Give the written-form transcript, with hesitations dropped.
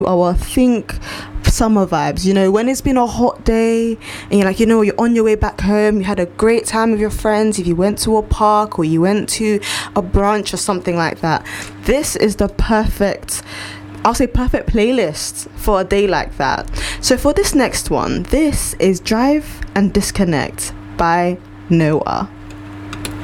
our think summer vibes. You know, when it's been a hot day and you're like, you know, you're on your way back home, you had a great time with your friends, if you went to a park or you went to a brunch or something like that, this is the perfect playlist for a day like that. So for this next one, this is Drive and Disconnect by Noah.